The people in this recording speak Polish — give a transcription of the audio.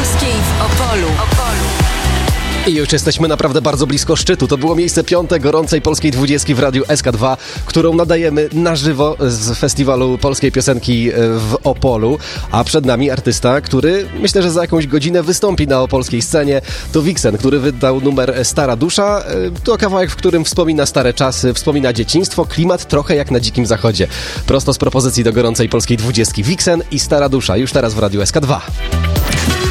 Polskiej w Opolu. I już jesteśmy naprawdę bardzo blisko szczytu. To było miejsce 5. gorącej polskiej 20 w Radiu SK2, którą nadajemy na żywo z festiwalu polskiej piosenki w Opolu. A przed nami artysta, który myślę, że za jakąś godzinę wystąpi na opolskiej scenie. To Vixen, który wydał numer Stara Dusza. To kawałek, w którym wspomina stare czasy, wspomina dzieciństwo, klimat trochę jak na Dzikim Zachodzie. Prosto z propozycji do gorącej polskiej 20. Vixen i Stara Dusza. Już teraz w Radiu SK2.